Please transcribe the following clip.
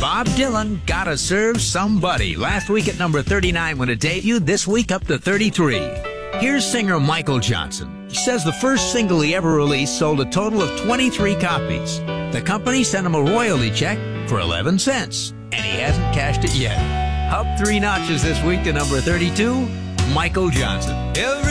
Bob Dylan, Gotta Serve Somebody. Last week at number 39 when it debuted, this week up to 33. Here's singer Michael Johnson. He says the first single he ever released sold a total of 23 copies. The company sent him a royalty check for 11 cents, and he hasn't cashed it yet. Up 3 notches this week to number 32, Michael Johnson.